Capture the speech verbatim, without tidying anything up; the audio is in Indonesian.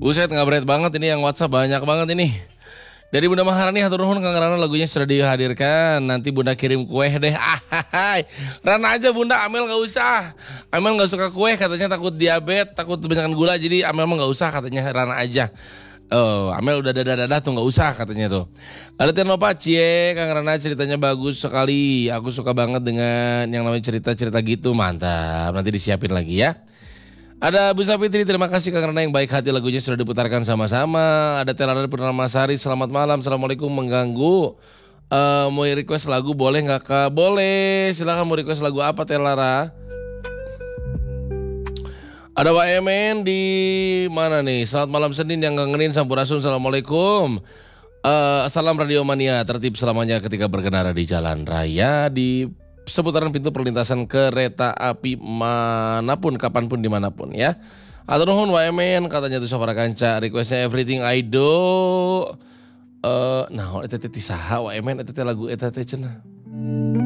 Buset ngabret banget ini yang WhatsApp banyak banget ini. Dari Bunda Maharani hatur nuhun Kang Rana, lagunya sudah dihadirkan. Nanti Bunda kirim kue deh. Ahai. Rana aja Bunda, Amel gak usah. Amel gak suka kue, katanya takut diabetes, takut kebanyakan gula. Jadi Amel mah gak usah, katanya Rana aja. Oh, Amel udah dadah-dadah tuh gak usah katanya tuh. Ada Tian Lopa, cie Kang Rana ceritanya bagus sekali. Aku suka banget dengan yang namanya cerita-cerita gitu. Mantap, nanti disiapin lagi ya. Ada Bu Sapitri, terima kasih Kang Rana yang baik hati, lagunya sudah diputarkan sama-sama. Ada Telara Purnamasari, selamat malam, assalamualaikum, mengganggu. Uh, mau request lagu boleh nggak Kak? Boleh, silahkan mau request lagu apa Telara? Ada Wak Emen di mana nih? Selamat malam Senin yang ngangenin Sampurasun, assalamualaikum. Uh, salam Radio Mania, tertib selamanya ketika berkendara di jalan raya di seputaran pintu perlintasan kereta api manapun, kapanpun, dimanapun ya. Atur nuhun W M N katanya tuh Safara Kanca, requestnya Everything I Do. Uh, nah, eta teh ti saha W M N, eta teh lagu eta teh cenah.